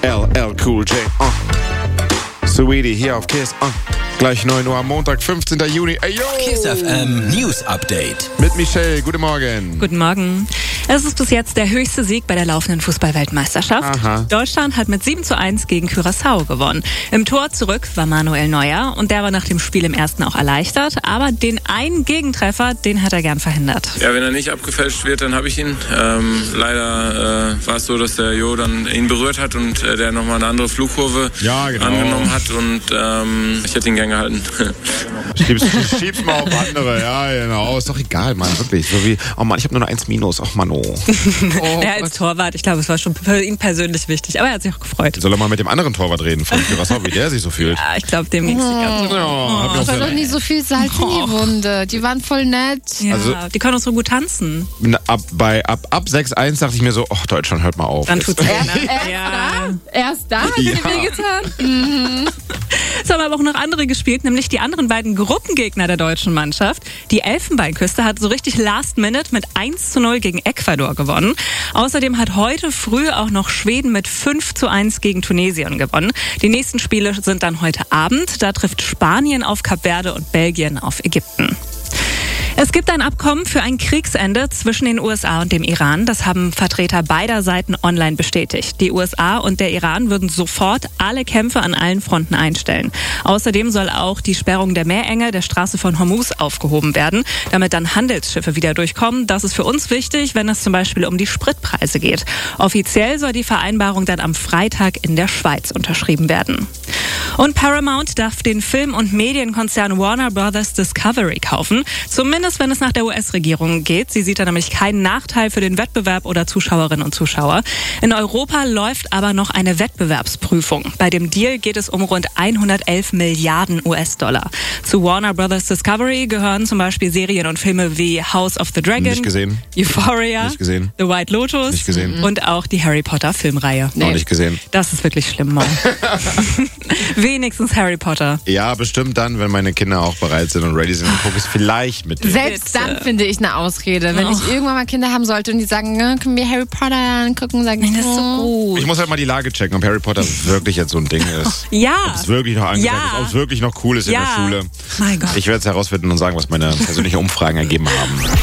LL Cool J. Sweetie hier auf KISS. Gleich 9 Uhr am Montag, 15. Juni. Ey, yo! KISS FM News Update. Mit Michelle. Guten Morgen. Guten Morgen. Es ist bis jetzt der höchste Sieg bei der laufenden Fußball-Weltmeisterschaft. Aha. Deutschland hat mit 7:1 gegen Curaçao gewonnen. Im Tor zurück war Manuel Neuer und der war nach dem Spiel im ersten auch erleichtert. Aber den einen Gegentreffer, den hat er gern verhindert. Ja, wenn er nicht abgefälscht wird, dann habe ich ihn. Leider war es so, dass der Jo dann ihn berührt hat und der nochmal eine andere Flugkurve angenommen hat und ich hätte ihn gern gehalten. Schieb's mal auf andere, ja, genau. Ist doch egal, Mann, wirklich. So wie, oh Mann, ich habe nur noch 1-, ach Mann, Er als Torwart, ich glaube, es war schon für ihn persönlich wichtig, aber er hat sich auch gefreut. Soll er mal mit dem anderen Torwart reden, von Curaçao, wie der sich so fühlt? Ja, ich glaube, dem ging es nicht ganz so. Das war doch nicht so viel Salz in die Wunde. Die waren voll nett. Ja, Also- die können auch so gut tanzen. Ab 6-1 dachte ich mir so, Deutschland, hört mal auf. Dann tut's weh, ne? Erst da hat sie wehgetan. Es haben aber auch noch andere gespielt, nämlich die anderen beiden Gruppengegner der deutschen Mannschaft. Die Elfenbeinküste hat so richtig last minute mit 1:0 gegen Ecuador gewonnen. Außerdem hat heute früh auch noch Schweden mit 5:1 gegen Tunesien gewonnen. Die nächsten Spiele sind dann heute Abend. Da trifft Spanien auf Kap Verde und Belgien auf Ägypten. Es gibt ein Abkommen für ein Kriegsende zwischen den USA und dem Iran. Das haben Vertreter beider Seiten online bestätigt. Die USA und der Iran würden sofort alle Kämpfe an allen Fronten einstellen. Außerdem soll auch die Sperrung der Meerenge der Straße von Hormuz aufgehoben werden, damit dann Handelsschiffe wieder durchkommen. Das ist für uns wichtig, wenn es zum Beispiel um die Spritpreise geht. Offiziell soll die Vereinbarung dann am Freitag in der Schweiz unterschrieben werden. Und Paramount darf den Film- und Medienkonzern Warner Bros. Discovery kaufen. Zumindest wenn es nach der US-Regierung geht. Sie sieht da nämlich keinen Nachteil für den Wettbewerb oder Zuschauerinnen und Zuschauer. In Europa läuft aber noch eine Wettbewerbsprüfung. Bei dem Deal geht es um rund 111 Milliarden US-Dollar. Zu Warner Bros. Discovery gehören zum Beispiel Serien und Filme wie House of the Dragon, Nicht gesehen. Euphoria, Nicht gesehen. The White Lotus Nicht gesehen. und auch die Harry Potter Filmreihe. Noch nicht gesehen. Das ist wirklich schlimm, Mann. Wenigstens Harry Potter. Ja, bestimmt dann, wenn meine Kinder auch bereit sind und ready sind, dann gucke ich es vielleicht mit denen. Selbst dann finde ich eine Ausrede. Wenn ich irgendwann mal Kinder haben sollte und die sagen, können wir Harry Potter angucken, sage ich, Das ist so gut. Ich muss halt mal die Lage checken, ob Harry Potter wirklich jetzt so ein Ding ist. Ja. Ob es wirklich noch angesagt Ja. ist, ob es wirklich noch cool ist in der Schule. Mein Gott. Ich werde es herausfinden und sagen, was meine persönlichen Umfragen ergeben haben.